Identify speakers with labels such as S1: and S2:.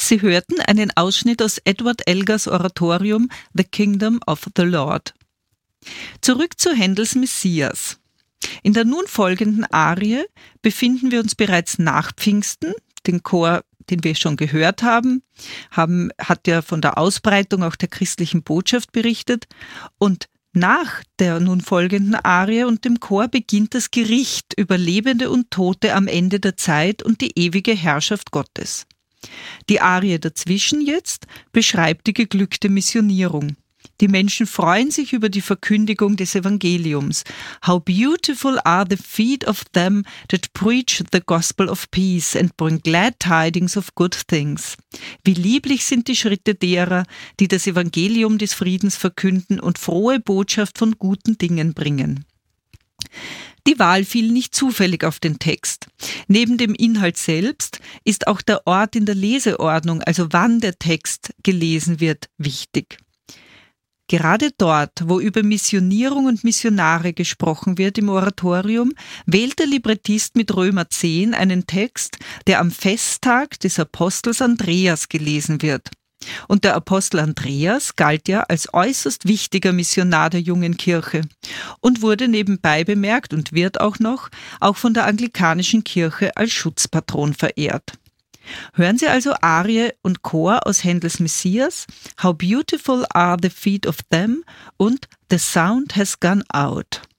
S1: Sie hörten einen Ausschnitt aus Edward Elgars Oratorium The Kingdom of the Lord. Zurück zu Händels Messias. In der nun folgenden Arie befinden wir uns bereits nach Pfingsten. Den Chor, den wir schon gehört haben, hat ja von der Ausbreitung auch der christlichen Botschaft berichtet. Und nach der nun folgenden Arie und dem Chor beginnt das Gericht über Lebende und Tote am Ende der Zeit und die ewige Herrschaft Gottes. Die Arie dazwischen jetzt beschreibt die geglückte Missionierung. Die Menschen freuen sich über die Verkündigung des Evangeliums. How beautiful are the feet of them that preach the gospel of peace and bring glad tidings of good things. Wie lieblich sind die Schritte derer, die das Evangelium des Friedens verkünden und frohe Botschaft von guten Dingen bringen. Die Wahl fiel nicht zufällig auf den Text. Neben dem Inhalt selbst ist auch der Ort in der Leseordnung, also wann der Text gelesen wird, wichtig. Gerade dort, wo über Missionierung und Missionare gesprochen wird im Oratorium, wählt der Librettist mit Römer 10 einen Text, der am Festtag des Apostels Andreas gelesen wird. Und der Apostel Andreas galt ja als äußerst wichtiger Missionar der jungen Kirche und wurde nebenbei bemerkt und wird auch von der anglikanischen Kirche als Schutzpatron verehrt. Hören Sie also Arie und Chor aus Händels Messias, How beautiful are the feet of them und The sound has gone out.